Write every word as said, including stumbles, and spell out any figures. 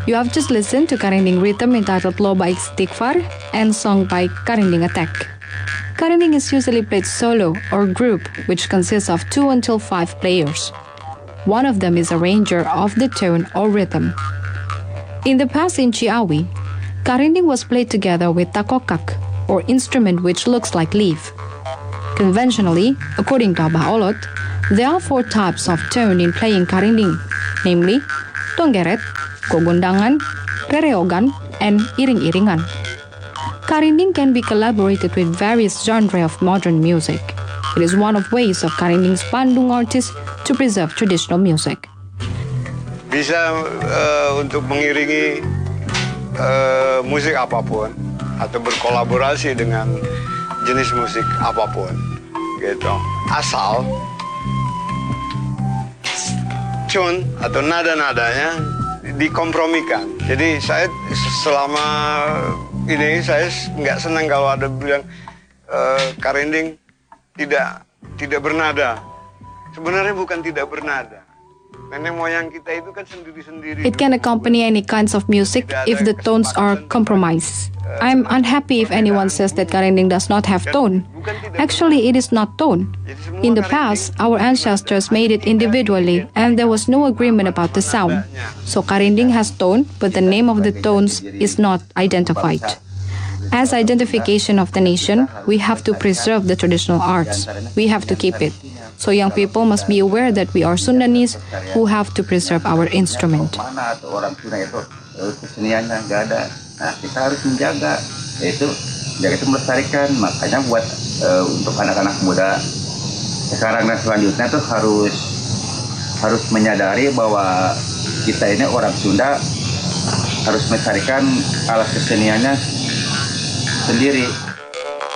You have just listened to Karinding rhythm entitled Loba Istighfar and sung by Karinding Attack. Karinding is usually played solo or group, which consists of two until five players. One of them is a arranger of the tone or rhythm. In the past in Ciawi, Karinding was played together with takokak, or instrument which looks like leaf. Conventionally, according to Abah Olot, there are four types of tone in playing Karinding, namely Tonggeret, Gogondangan, Rereogan, and Iring-iringan. Karinding can be collaborated with various genres of modern music. It is one of ways of Karinding's Bandung artists to preserve traditional music. Bisa uh, untuk mengiringi uh, musik apapun atau berkolaborasi dengan jenis musik apapun, gitu. Asal tune atau nada-nadanya dikompromikan. Jadi saya selama ini saya nggak senang kalau ada bilang uh, Karinding tidak tidak bernada. Sebenarnya bukan tidak bernada. Nenek moyang kita itu kan sendiri-sendiri. It can accompany any kinds of music if the tones are compromised. I'm unhappy if anyone says that Karinding does not have tone. Actually, it is not tone. In the past, our ancestors made it individually and there was no agreement about the sound. So Karinding has tone, but the name of the tones is not identified. As identification of the nation, we have to preserve the traditional arts. We have to keep it. So young people must be aware that we are Sundanese who have to preserve our instrument. Orang Sunda itu keseniannya nggak ada. Nah, kita harus menjaga, yaitu jaga itu melestarikan. Makanya buat uh, untuk anak-anak muda sekarang dan selanjutnya tuh harus harus menyadari bahwa kita ini orang Sunda harus melestarikan alat keseniannya sendiri.